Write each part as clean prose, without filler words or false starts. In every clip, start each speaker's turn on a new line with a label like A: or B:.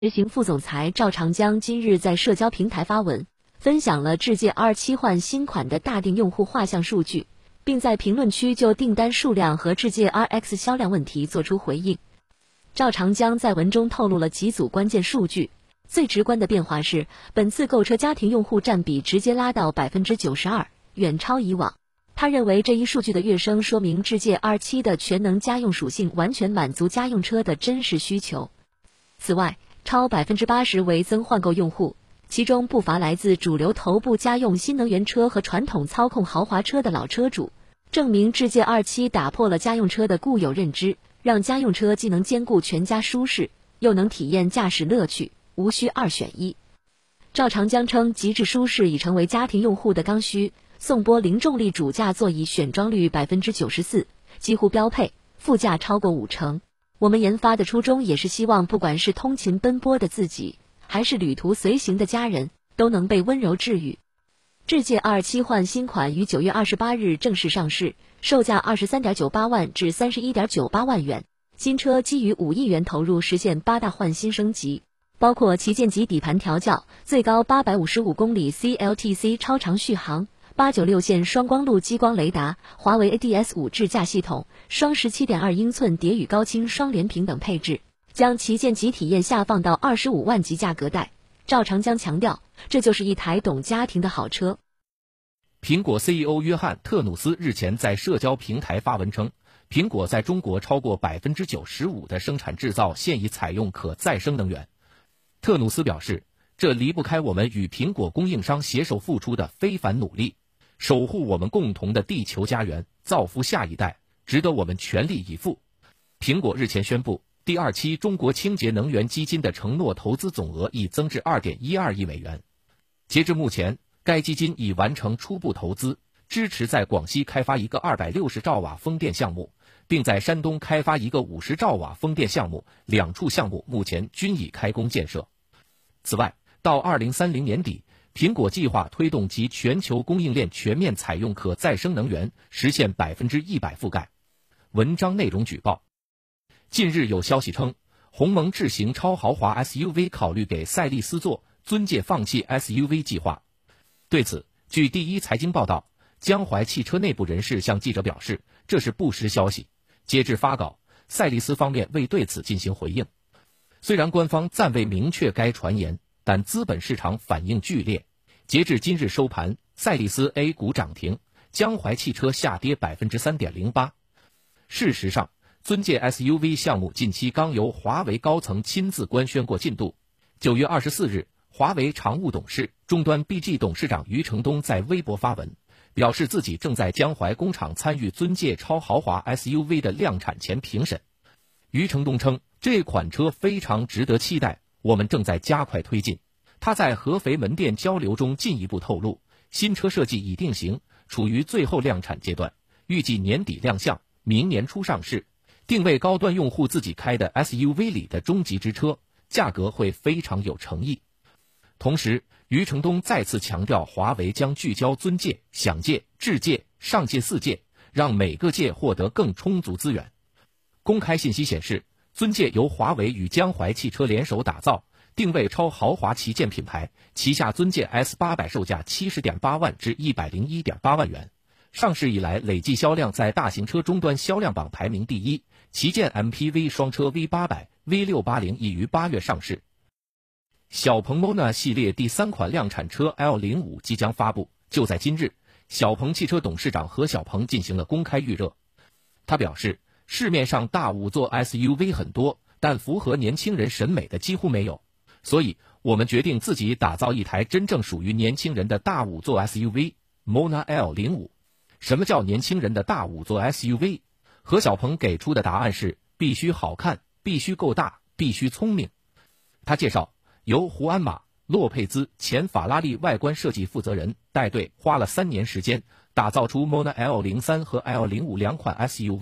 A: 执行副总裁赵长江今日在社交平台发文，分享了智界 R7换新款的大定用户画像数据，并在评论区就订单数量和智界 RX 销量问题作出回应。赵长江在文中透露了几组关键数据，最直观的变化是，本次购车家庭用户占比直接拉到 92%， 远超以往。他认为这一数据的跃升说明智界 R7的全能家用属性完全满足家用车的真实需求。此外，超 80% 为增换购用户，其中不乏来自主流头部家用新能源车和传统操控豪华车的老车主，证明智界 R7打破了家用车的固有认知，让家用车既能兼顾全家舒适，又能体验驾驶乐趣，无需二选一。赵长江称，极致舒适已成为家庭用户的刚需，颂波零重力主驾座椅选装率 94%， 几乎标配，副驾超过50%。我们研发的初衷也是希望，不管是通勤奔波的自己，还是旅途随行的家人，都能被温柔治愈。智界 R7换新款于9月28日正式上市，售价 23.98 万至 31.98 万元。新车基于5亿元投入实现8大换新升级，包括旗舰级底盘调教，最高855公里 CLTC 超长续航，896线双光路激光雷达，华为 ADS5 智驾系统，双17.2英寸蝶羽高清双联屏等配置，将旗舰级体验下放到25万级价格带。赵长江强调，这就是一台懂家庭的好车。
B: 苹果 CEO 约翰·特努斯日前在社交平台发文称，苹果在中国超过 95% 的生产制造现已采用可再生能源。特努斯表示，这离不开我们与苹果供应商携手付出的非凡努力，守护我们共同的地球家园，造福下一代，值得我们全力以赴。苹果日前宣布，第二期中国清洁能源基金的承诺投资总额已增至 2.12 亿美元。截至目前，该基金已完成初步投资，支持在广西开发一个260兆瓦风电项目，并在山东开发一个50兆瓦风电项目，两处项目目前均已开工建设。此外，到2030年底，苹果计划推动其全球供应链全面采用可再生能源，实现100%覆盖。文章内容举报。近日有消息称，鸿蒙智行超豪华 SUV 考虑给赛力斯做，尊界放弃 SUV 计划。对此，据第一财经报道，江淮汽车内部人士向记者表示，这是不实消息。截至发稿，赛力斯方面未对此进行回应。虽然官方暂未明确该传言，但资本市场反应剧烈。截至今日收盘，赛力斯 A 股涨停，江淮汽车下跌 3.08%。事实上，尊界 SUV 项目近期刚由华为高层亲自官宣过进度。9月24日，华为常务董事、终端 BG 董事长余承东在微博发文，表示自己正在江淮工厂参与尊界超豪华 SUV 的量产前评审。余承东称，这款车非常值得期待，我们正在加快推进。他在合肥门店交流中进一步透露，新车设计已定型，处于最后量产阶段，预计年底亮相，明年初上市，定位高端用户自己开的 SUV 里的终极之车，价格会非常有诚意。同时，余承东再次强调，华为将聚焦尊界、享界、智界、上界4界，让每个界获得更充足资源。公开信息显示，尊界由华为与江淮汽车联手打造，定位超豪华旗舰品牌，旗下尊界 S800 售价 70.8 万至 101.8 万元。上市以来累计销量在大型车终端销量榜排名第一，旗舰 MPV 双车 V800、V680 已于8月上市。小鹏 Mona 系列第3款量产车 L05 即将发布。就在今日，小鹏汽车董事长何小鹏进行了公开预热。他表示，市面上大5座 SUV 很多，但符合年轻人审美的几乎没有，所以我们决定自己打造一台真正属于年轻人的大5座 SUV Mona L05。什么叫年轻人的大5座 SUV？ 何小鹏给出的答案是，必须好看，必须够大，必须聪明。他介绍，由胡安马、洛佩兹前法拉利外观设计负责人带队，花了3年时间，打造出 Mona L03 和 L05 两款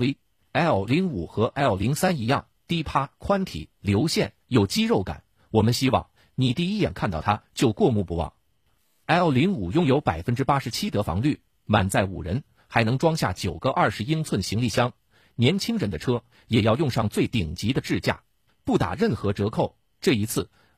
B: SUV。L05 和 L03 一样，低趴、宽体、流线，有肌肉感。我们希望你第一眼看到它就过目不忘。L05 拥有 87% 得房率，满载5人，还能装下9个20英寸行李箱。年轻人的车也要用上最顶级的智驾，不打任何折扣。这一次